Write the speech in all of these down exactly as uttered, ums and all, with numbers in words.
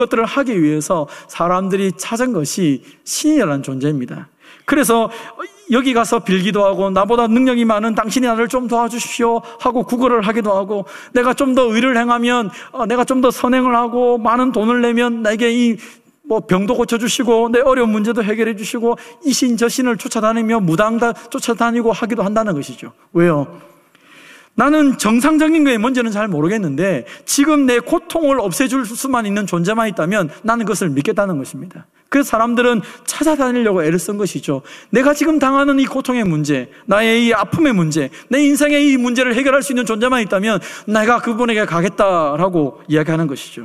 것들을 하기 위해서 사람들이 찾은 것이 신이라는 존재입니다. 그래서 여기 가서 빌기도 하고 나보다 능력이 많은 당신이 나를 좀 도와주십시오 하고 구걸을 하기도 하고, 내가 좀 더 의를 행하면, 내가 좀 더 선행을 하고 많은 돈을 내면 나에게 이 뭐 병도 고쳐주시고 내 어려운 문제도 해결해 주시고 이신 저신을 쫓아다니며 무당 쫓아다니고 하기도 한다는 것이죠. 왜요? 나는 정상적인 거에 뭔지는 잘 모르겠는데 지금 내 고통을 없애줄 수만 있는 존재만 있다면 나는 그것을 믿겠다는 것입니다. 그래서 사람들은 찾아다니려고 애를 쓴 것이죠. 내가 지금 당하는 이 고통의 문제, 나의 이 아픔의 문제, 내 인생의 이 문제를 해결할 수 있는 존재만 있다면 내가 그분에게 가겠다라고 이야기하는 것이죠.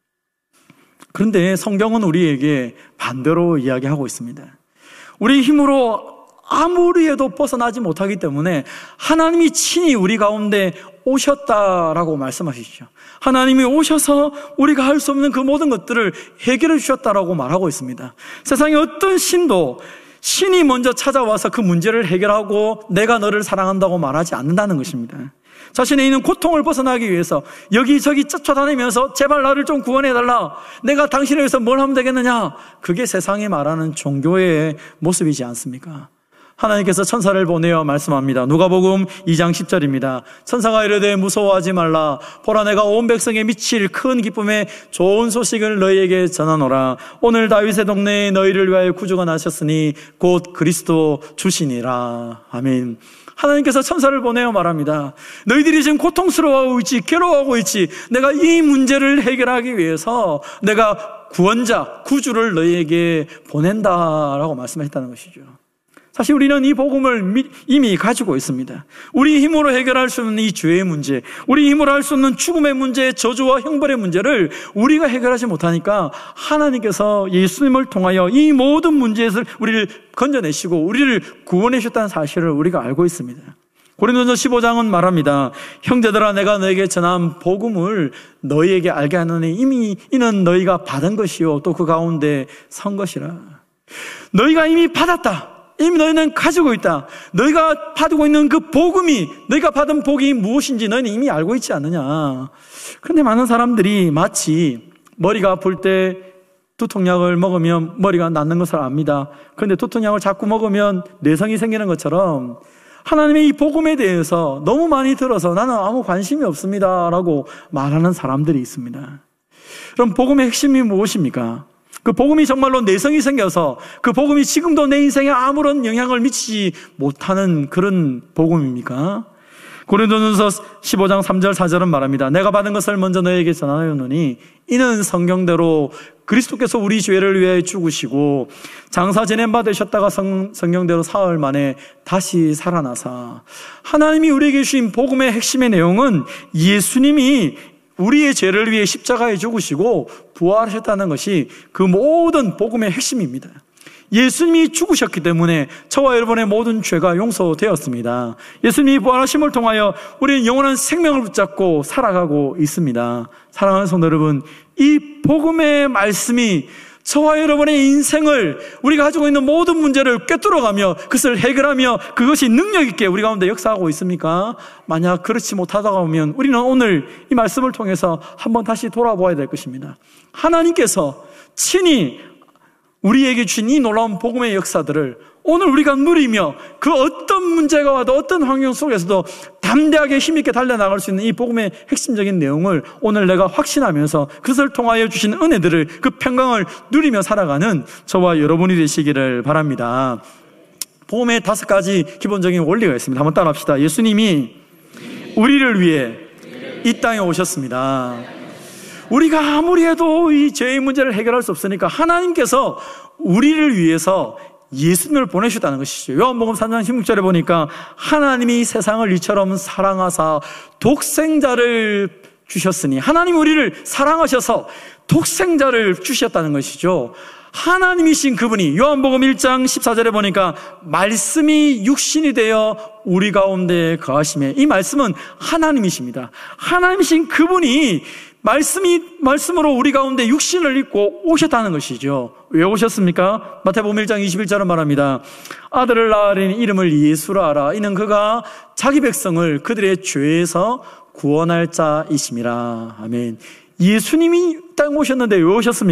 그런데 성경은 우리에게 반대로 이야기하고 있습니다. 우리 힘으로 아무리 해도 벗어나지 못하기 때문에 하나님이 친히 우리 가운데 오셨다라고 말씀하시죠. 하나님이 오셔서 우리가 할 수 없는 그 모든 것들을 해결해 주셨다라고 말하고 있습니다. 세상의 어떤 신도 신이 먼저 찾아와서 그 문제를 해결하고 내가 너를 사랑한다고 말하지 않는다는 것입니다. 자신의 있는 고통을 벗어나기 위해서 여기저기 쫓아다니면서 제발 나를 좀 구원해달라, 내가 당신을 위해서 뭘 하면 되겠느냐, 그게 세상이 말하는 종교의 모습이지 않습니까? 하나님께서 천사를 보내어 말씀합니다. 누가복음 이 장 십 절입니다. 천사가 이르되 무서워하지 말라. 보라, 내가 온 백성에 미칠 큰 기쁨의 좋은 소식을 너희에게 전하노라. 오늘 다윗의 동네에 너희를 위하여 구주가 나셨으니 곧 그리스도 주시니라. 아멘. 하나님께서 천사를 보내어 말합니다. 너희들이 지금 고통스러워하고 있지, 괴로워하고 있지, 내가 이 문제를 해결하기 위해서 내가 구원자, 구주를 너희에게 보낸다라고 말씀하셨다는 것이죠. 사실 우리는 이 복음을 이미 가지고 있습니다. 우리 힘으로 해결할 수 없는 이 죄의 문제, 우리 힘으로 할 수 없는 죽음의 문제, 저주와 형벌의 문제를 우리가 해결하지 못하니까 하나님께서 예수님을 통하여 이 모든 문제에서 우리를 건져내시고 우리를 구원해 주셨다는 사실을 우리가 알고 있습니다. 고린도전서 십오 장은 말합니다. 형제들아, 내가 너에게 전한 복음을 너희에게 알게 하노니 이미 이는 너희가 받은 것이요 또 그 가운데 선 것이라. 너희가 이미 받았다. 이미 너희는 가지고 있다. 너희가 받고 있는 그 복음이, 너희가 받은 복이 무엇인지 너희는 이미 알고 있지 않느냐. 그런데 많은 사람들이 마치 머리가 아플 때 두통약을 먹으면 머리가 낫는 것을 압니다. 그런데 두통약을 자꾸 먹으면 뇌성이 생기는 것처럼 하나님의 이 복음에 대해서 너무 많이 들어서 나는 아무 관심이 없습니다 라고 말하는 사람들이 있습니다. 그럼 복음의 핵심이 무엇입니까? 그 복음이 정말로 내성이 생겨서 그 복음이 지금도 내 인생에 아무런 영향을 미치지 못하는 그런 복음입니까? 고린도전서 십오 장 삼 절 사 절은 말합니다. 내가 받은 것을 먼저 너에게 전하였노니 이는 성경대로 그리스도께서 우리 죄를 위하여 죽으시고 장사 지낸 바 되셨다가 성, 성경대로 사흘 만에 다시 살아나사. 하나님이 우리에게 주신 복음의 핵심의 내용은 예수님이 우리의 죄를 위해 십자가에 죽으시고 부활하셨다는 것이 그 모든 복음의 핵심입니다. 예수님이 죽으셨기 때문에 저와 여러분의 모든 죄가 용서되었습니다. 예수님이 부활하심을 통하여 우리는 영원한 생명을 붙잡고 살아가고 있습니다. 사랑하는 성도 여러분, 이 복음의 말씀이 저와 여러분의 인생을, 우리가 가지고 있는 모든 문제를 꿰뚫어가며 그것을 해결하며 그것이 능력 있게 우리 가운데 역사하고 있습니까? 만약 그렇지 못하다가 보면 우리는 오늘 이 말씀을 통해서 한번 다시 돌아보아야 될 것입니다. 하나님께서 친히 우리에게 주신 이 놀라운 복음의 역사들을 오늘 우리가 누리며 그 어떤 문제가 와도 어떤 환경 속에서도 담대하게 힘있게 달려나갈 수 있는 이 복음의 핵심적인 내용을 오늘 내가 확신하면서 그것을 통하여 주신 은혜들을, 그 평강을 누리며 살아가는 저와 여러분이 되시기를 바랍니다. 복음의 다섯 가지 기본적인 원리가 있습니다. 한번 따라합시다. 예수님이 우리를 위해 이 땅에 오셨습니다. 우리가 아무리 해도 이 죄의 문제를 해결할 수 없으니까 하나님께서 우리를 위해서 예수님을 보내셨다는 것이죠. 요한복음 삼 장 십육 절에 보니까 하나님이 세상을 이처럼 사랑하사 독생자를 주셨으니, 하나님 우리를 사랑하셔서 독생자를 주셨다는 것이죠. 하나님이신 그분이 요한복음 일 장 십사 절에 보니까 말씀이 육신이 되어 우리 가운데 거하시매, 이 말씀은 하나님이십니다. 하나님이신 그분이 말씀이, 말씀으로 우리 가운데 육신을 입고 오셨다는 것이죠. 왜 오셨습니까? 마태복음 일 장 이십일 절은 말합니다. 아들을 낳으리니 이름을 예수라 하라. 이는 그가 자기 백성을 그들의 죄에서 구원할 자이심이라. 아멘. 예수님이 땅 오셨는데 왜 오셨습니까?